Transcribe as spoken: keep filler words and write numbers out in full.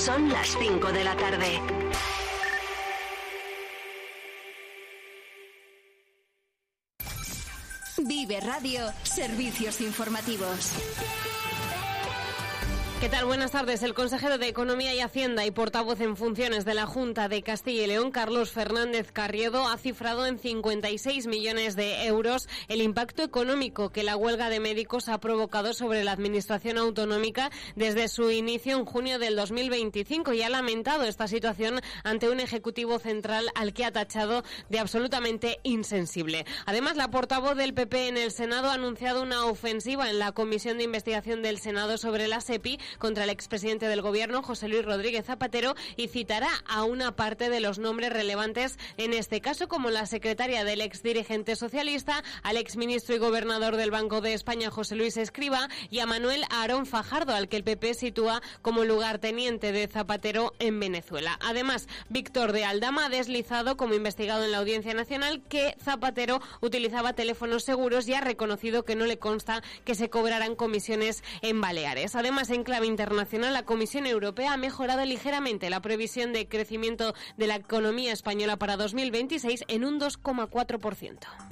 Son las cinco de la tarde. Vive Radio, servicios informativos. ¿Qué tal? Buenas tardes. El consejero de Economía y Hacienda y portavoz en funciones de la Junta de Castilla y León, Carlos Fernández Carriedo, ha cifrado en cincuenta y seis millones de euros el impacto económico que la huelga de médicos ha provocado sobre la administración autonómica desde su inicio en junio del dos mil veinticinco y ha lamentado esta situación ante un Ejecutivo Central al que ha tachado de absolutamente insensible. Además, la portavoz del P P en el Senado ha anunciado una ofensiva en la Comisión de Investigación del Senado sobre la SEPI contra el expresidente del Gobierno, José Luis Rodríguez Zapatero, y citará a una parte de los nombres relevantes en este caso, como la secretaria del exdirigente socialista, al exministro y gobernador del Banco de España, José Luis Escrivá, y a Manuel Aarón Fajardo, al que el P P sitúa como lugarteniente de Zapatero en Venezuela. Además, Víctor de Aldama ha deslizado, como investigado en la Audiencia Nacional, que Zapatero utilizaba teléfonos seguros y ha reconocido que no le consta que se cobraran comisiones en Baleares. Además, en clave internacional, la Comisión Europea ha mejorado ligeramente la previsión de crecimiento de la economía española para dos mil veintiséis en un dos coma cuatro por ciento.